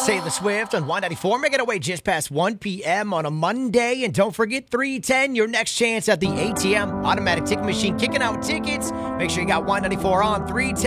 It's Taylor Swift on Y94, making our way just past 1 p.m. on a Monday. And don't forget, 310, your next chance at the ATM automatic ticket machine, kicking out tickets. Make sure you got Y94 on 310.